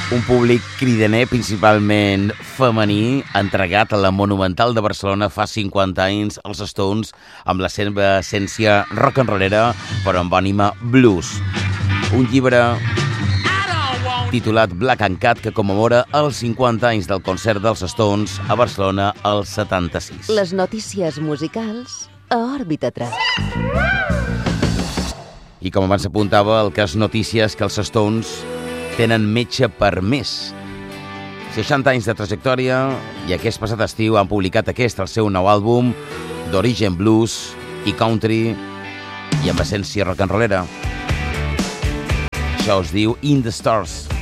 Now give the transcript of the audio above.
Un públic cridaner, principalment femení, entregat a la Monumental de Barcelona fa 50 anys als Stones, amb la seva essència rock and rollera, però amb ànima blues. Un llibre titulat Black and Cat que commemora els 50 anys del concert dels Stones a Barcelona al 76. Les notícies musicals a Òrbita 3. I com abans apuntava, el cas notícies que els Stones tenen metge per més. 60 anys de trajectòria i aquest passat estiu han publicat el seu nou àlbum d'origen blues i country i amb essència rock and rollera. Això es diu In the Stars.